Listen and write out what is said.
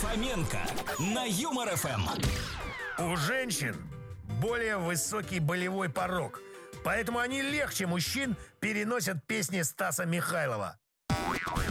Фоменко на Юмор ФМ. У женщин более высокий болевой порог, поэтому они легче мужчин переносят песни Стаса Михайлова.